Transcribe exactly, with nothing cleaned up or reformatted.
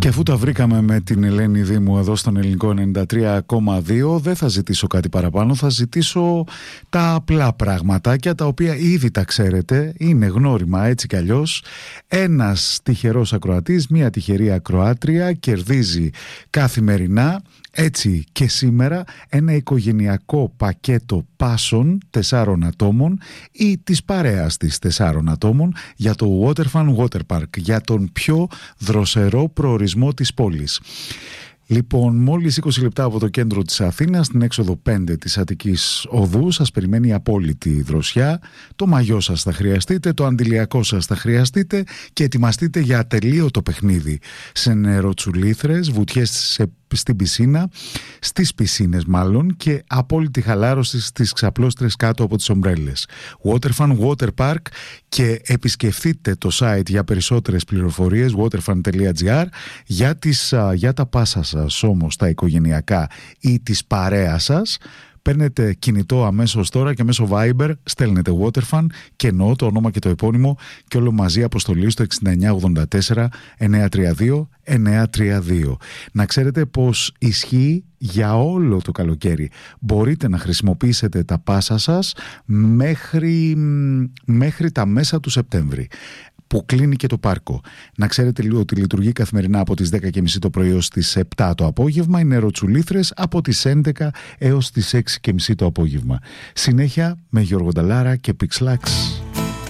Και αφού τα βρήκαμε με την Ελένη Δήμου εδώ στον Ελληνικό ενενήντα τρία κόμμα δύο, δεν θα ζητήσω κάτι παραπάνω, θα ζητήσω τα απλά πραγματάκια, τα οποία ήδη τα ξέρετε, είναι γνώριμα έτσι κι αλλιώς. Ένας τυχερός ακροατής, μία τυχερή ακροάτρια κερδίζει καθημερινά, έτσι και σήμερα, ένα οικογενειακό πακέτο πάσων τεσσάρων ατόμων ή της παρέας της τεσσάρων ατόμων για το Waterfun Water Park, για τον πιο δροσερό προορισμό της πόλης. Λοιπόν, μόλις είκοσι λεπτά από το κέντρο της Αθήνας, στην έξοδο πέντε της Αττικής Οδού, σας περιμένει απόλυτη δροσιά. Το μαγιό σας θα χρειαστείτε, το αντιλιακό σας θα χρειαστείτε και ετοιμαστείτε για ατελείωτο παιχνίδι σε νεροτσουλήθρες, βουτιές σε στην πισίνα, στις πισίνες μάλλον, και απόλυτη χαλάρωση στις ξαπλώστρες κάτω από τις ομπρέλες. Waterfun Water Park, και επισκεφτείτε το site για περισσότερες πληροφορίες waterfun τελεία gr. για, τις, για τα πάσα σας όμως τα οικογενειακά ή της παρέας σας, παίρνετε κινητό αμέσως τώρα και μέσω Viber στέλνετε Waterfun και εννοώ το όνομα και το επώνυμο και όλο μαζί αποστολή στο εξήντα εννιά ογδόντα τέσσερα εννιακόσια τριάντα δύο εννιακόσια τριάντα δύο. Να ξέρετε πως ισχύει για όλο το καλοκαίρι. Μπορείτε να χρησιμοποιήσετε τα πάσα σας μέχρι, μέχρι τα μέσα του Σεπτέμβρη, που κλείνει και το πάρκο. Να ξέρετε λίγο ότι λειτουργεί καθημερινά από τις δέκα και μισή το πρωί ως τις επτά το απόγευμα, οι νεροτσουλήθρες από τις έντεκα έως τις έξι και μισή το απόγευμα. Συνέχεια με Γιώργο Νταλάρα και Pixlax.